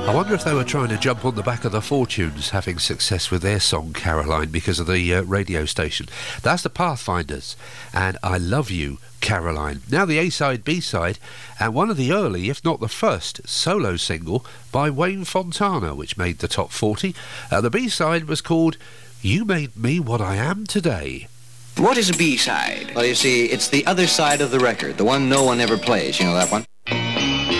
I wonder if they were trying to jump on the back of the Fortunes having success with their song Caroline because of the radio station. That's the Pathfinders and I Love You, Caroline. Now the A-side, B-side, and one of the early, if not the first, solo single by Wayne Fontana, which made the top 40. The B-side was called You Made Me What I Am Today. What is a B-side? Well, you see, it's the other side of the record, the one no one ever plays. You know that one?